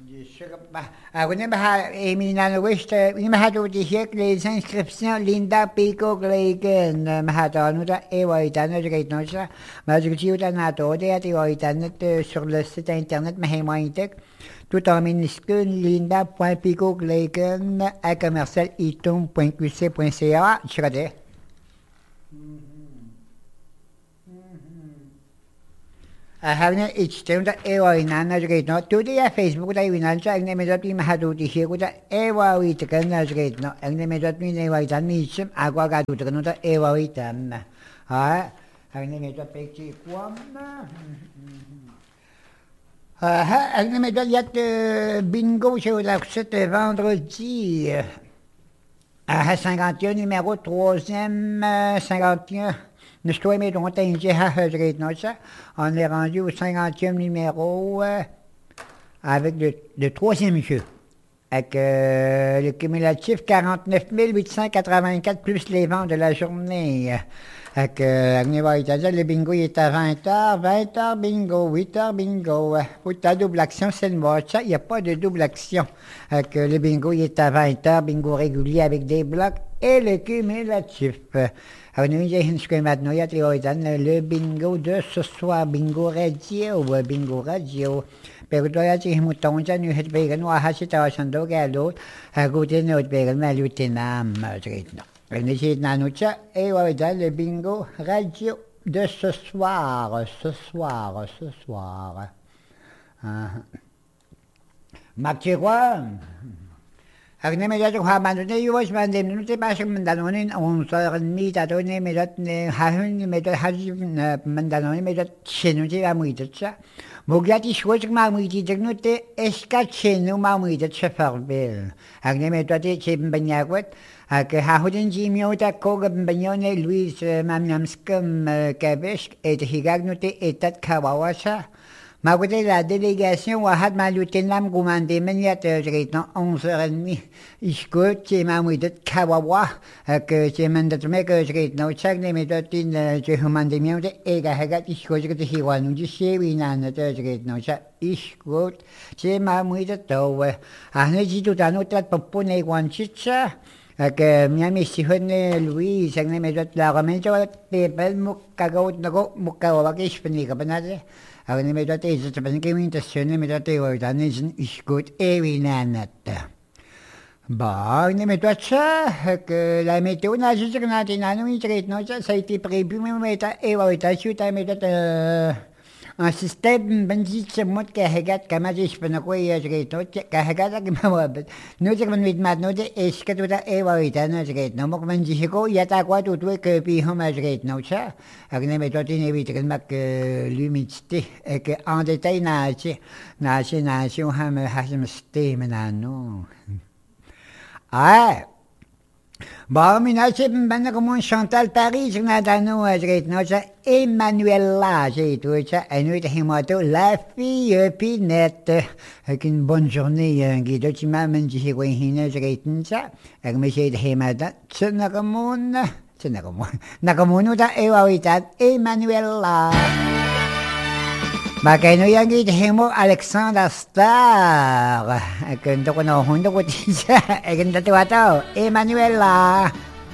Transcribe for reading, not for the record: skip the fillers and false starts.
Les inscriptions Linda Pico Gleigen Mahatonuta Ewaitana Jagaitnosa Majutiutanato Deatiwaitanet sur le site internet Mahemaintek tout en minuscule linda.picogleigen à commercial itum.qc.ca. Je connais. Having each time that Ewa in Anna Great Not today at Facebook, I will answer and name it me Mahadu to hear with Ewa with Great Not and name it me Ewa Tan Mitchum, Agua to the Nota Ewa Itan. Ah, having name it a picture one. Elle ne me donne bingo sur l'accepte vendredi à 51, numéro 3e, 51. Nous sommes on est rendu au 50e numéro avec le 3e jeu. Avec le cumulatif 49 884 plus les ventes de la journée. Avec le bingo il est à 20h, 20h bingo, 8h bingo. Pour ta double action, c'est le match. Il n'y a pas de double action. Avec le bingo il est à 20h, bingo régulier avec des blocs et le cumulatif. Le bingo de ce soir, bingo radio, bingo radio. Perdoyaci mutonja nu het begen wa hasita sando galo gute no begen malutinam tritno. Ne sit nanucha e wa le bingo radio de ce soir. Makirwa Agne me jato hamando ne yuwas mandem nu te basik mandanonin on sarni tato ne me jat ne hahun me jat haji mandanonin me jat chenu te amuitatsa Mogliati schuoch mamuiti te esca chenu mamuitatsa farbel Agne me toate cheben banyakwet Ak hahuden jimiota koga banyone Luis mamnamskam kabesk et higagnute etat kawawasa Magoute la délégation Wahad Malutinam Goumandé Meniat Jritan 11h30 Iskot chez Mamouidet Kawawa que chez Mandatmek Jritan chaque méthode Jehumandé Miode et Gahagat Iskot de Hiwan du Chewinan Jritan Iskot chez Mamouidet Towe Ahneji tout un autre popone Wanchicha que Miami Sihone Louis Sagne méthode la Romenjo Pepel Mukagot Nago Mukawakish Penikabanade Aga ne me date is het ben geen intentie me date hoor dan is goed evinanat. Ba ne me date que la météo n'a juste que n'a rien nous traite non ça a été prévu mais ta évaluation ta me date un système bandit ce mot que hegat kama je spena ko ya traite non que hegat que ma no je man mit no de es que tu ta évaluation traite non mok man je ko ya ta quoi tout que puis on ma traite non ça Agne me date ne vite que mak l'humidité et que en détail nation ham hasem stem non Ah Bon, minache ben comme Chantal Paris, n'a dano ajret no ça Emmanuela, j'ai tout ça et nous de la fille Pinette avec une bonne journée un guide qui m'a même dit quoi hina ajret ça avec mes j'ai hemada tsenagamon Nakamuno ta ewawitat Emmanuela Bagay no yang himo Alexander Star. Kento ko no hundo ko tisa. Kento to Emanuela.